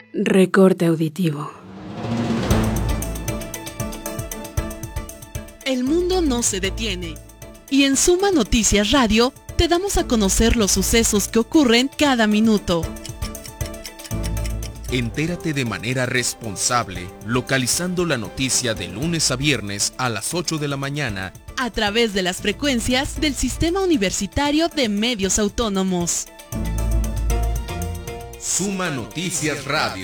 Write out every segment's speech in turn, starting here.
Recorte auditivo. El mundo no se detiene. Y en Suma Noticias Radio te damos a conocer los sucesos que ocurren cada minuto. Entérate de manera responsable, localizando la noticia de lunes a viernes a las 8 de la mañana a través de las frecuencias del Sistema Universitario de Medios Autónomos. Suma Noticias Radio.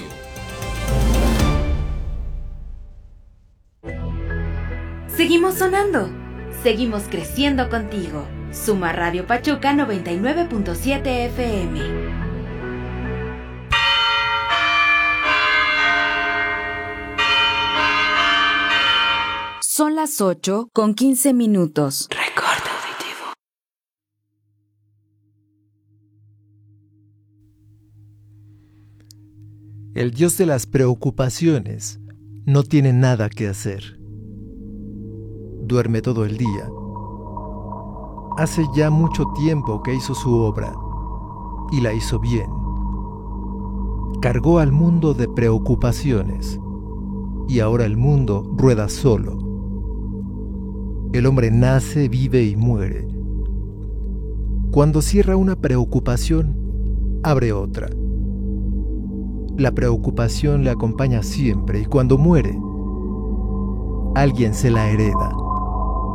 Seguimos sonando. Seguimos creciendo contigo. Suma Radio Pachuca 99.7 FM. Son las 8:15. Recorte auditivo. El dios de las preocupaciones no tiene nada que hacer. Duerme todo el día. Hace ya mucho tiempo que hizo su obra, y la hizo bien. Cargó al mundo de preocupaciones, y ahora el mundo rueda solo. El hombre nace, vive y muere. Cuando cierra una preocupación, abre otra. La preocupación le acompaña siempre, y cuando muere, alguien se la hereda.